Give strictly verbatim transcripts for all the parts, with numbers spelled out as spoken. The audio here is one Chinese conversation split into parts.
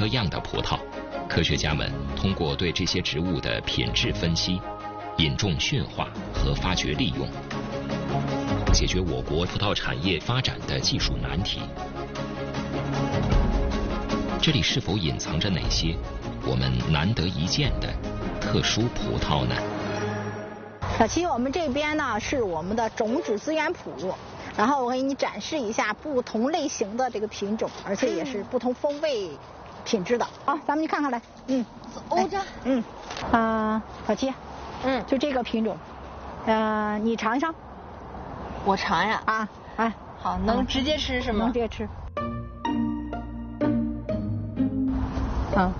各样的葡萄。科学家们通过对这些植物的品质分析，引种驯化和发掘利用，解决我国葡萄产业发展的技术难题。这里是否隐藏着哪些我们难得一见的特殊葡萄呢？ 小七，我们这边呢是我们的种子资源铺，然后我给你展示一下不同类型的这个品种，而且也是不同风味品质的啊。咱们去看看来，嗯， 欧扎， 嗯，啊、呃，小七， 嗯， 就这个品种，呃，你尝一尝。 我尝呀。 啊，哎， 好，能直接吃是吗？ 能直接吃。啊。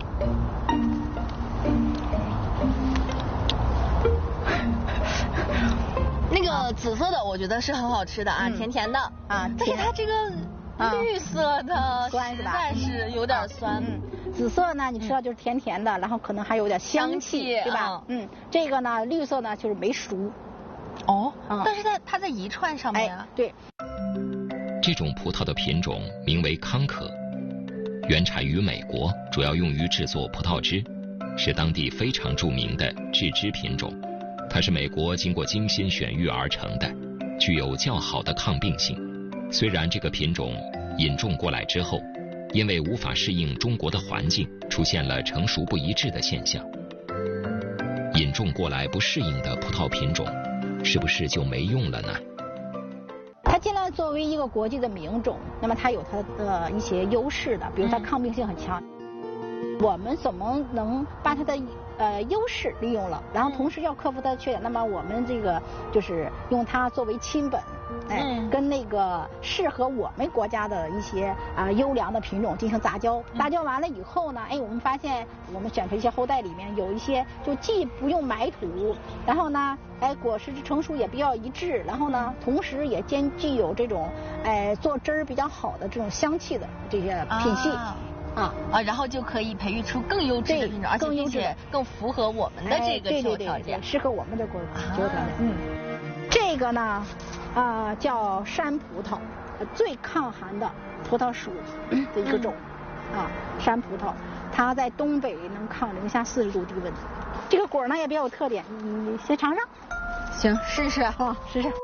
那个紫色的我觉得是很好吃的啊， 嗯、 甜甜的啊， 但是它这个绿色的酸是吧？ 实在是有点酸。 嗯，紫色呢，你吃到就是甜甜的，然后可能还有点香气，对吧？嗯，这个呢，绿色呢就是没熟。 哦，但是在它在一串上面啊。 对。 这种葡萄的品种名为康可，原产于美国，主要用于制作葡萄汁，是当地非常著名的制汁品种。它是美国经过精心选育而成的，具有较好的抗病性。虽然这个品种引种过来之后，因为无法适应中国的环境，出现了成熟不一致的现象。引种过来不适应的葡萄品种，是不是就没用了呢？ 它既然作为一个国际的名种，那么它有它的一些优势的，比如它抗病性很强。嗯、我们怎么能把它的呃优势利用了，然后同时要克服它的缺点？那么我们这个就是用它作为亲本，哎，嗯、跟那个适合我们国家的一些啊、呃、优良的品种进行杂交。杂交完了以后呢，哎，我们发现我们选出一些后代里面有一些就既不用埋土，然后呢，哎，果实成熟也比较一致，然后呢，同时也兼具有这种哎做汁儿比较好的这种香气的这些品系。啊啊啊，然后就可以培育出更优质的品种，而且并且更符合我们的这个气候条件， 适合我们的国气候条件。嗯，这个呢，啊、呃、叫山葡萄，最抗寒的葡萄属的一个种，嗯、啊，山葡萄，它在东北能抗零下四十度低温。这个果呢也比较有特点，你先尝尝。 行，试试啊，试试。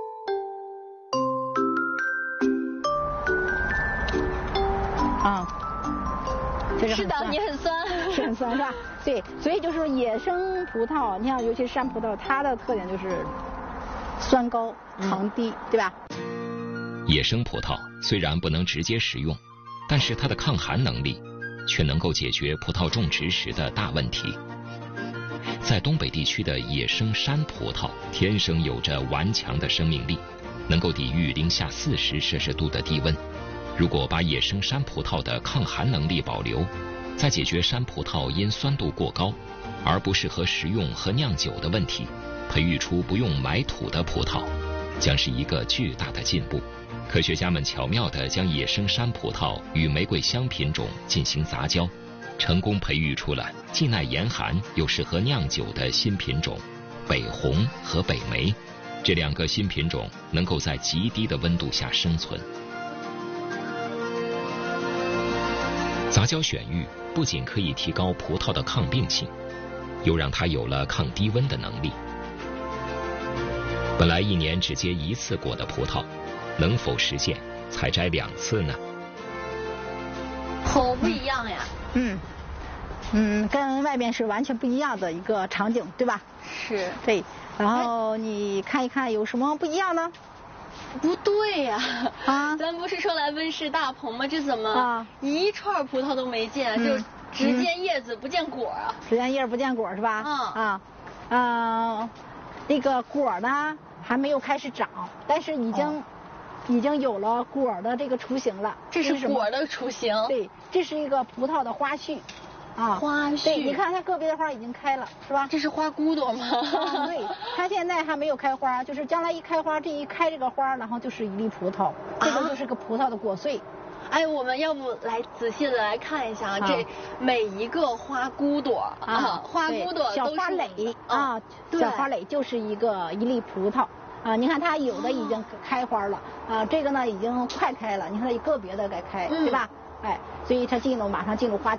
啊。 是的，你很酸， 是很酸是吧？对，所以就是说野生葡萄，你像尤其是山葡萄，它的特点就是酸高、糖低，嗯、对吧？ 野生葡萄虽然不能直接食用，但是它的抗寒能力却能够解决葡萄种植时的大问题。在东北地区的野生山葡萄天生有着顽强的生命力，能够抵御零下四十摄氏度的低温。如果把野生山葡萄的抗寒能力保留，再解决山葡萄因酸度过高而不适合食用和酿酒的问题，培育出不用埋土的葡萄，将是一个巨大的进步。科学家们巧妙地将野生山葡萄与玫瑰香品种进行杂交，成功培育出了既耐严寒又适合酿酒的新品种北红和北梅。这两个新品种能够在极低的温度下生存。杂交选育不仅可以提高葡萄的抗病性，又让它有了抗低温的能力。本来一年只结一次果的葡萄，能否实现采摘两次呢？ 好不一样呀！ 嗯嗯，跟外面是完全不一样的一个场景，对吧？ 是。 对，然后你看一看有什么不一样呢？ 不对呀、 啊！啊， 咱不是说来温室大棚吗？这怎么啊一串葡萄都没见，嗯、就只见叶子、嗯、不见果啊？ 只见叶不见果是吧？ 嗯啊，呃，那个果呢还没有开始长，但是已经、哦、已经有了果的这个雏形了。 这是果的雏形？ 对，这是一个葡萄的花序。啊， 花序， 对，你看它个别的花已经开了，是吧？ 这是花骨朵吗？ 啊、对，它现在还没有开花，就是将来一开花，这一开这个花，然后就是一粒葡萄，这个就是个葡萄的果穗。 哎，我们要不来仔细的来看一下啊，这每一个花骨朵啊，花骨朵小花蕾啊，小花蕾就是一个一粒葡萄啊。你看它有的已经开花了啊，这个呢已经快开了，你看它个别的该开，对吧？哎，所以它进入马上进入花期。